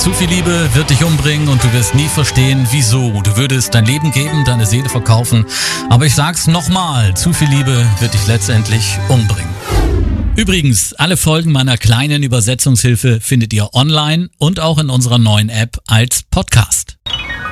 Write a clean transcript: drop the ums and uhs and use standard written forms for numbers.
Zu viel Liebe wird dich umbringen und du wirst nie verstehen, wieso. Du würdest dein Leben geben, deine Seele verkaufen. Aber ich sag's nochmal, zu viel Liebe wird dich letztendlich umbringen. Übrigens, alle Folgen meiner kleinen Übersetzungshilfe findet ihr online und auch in unserer neuen App als Podcast.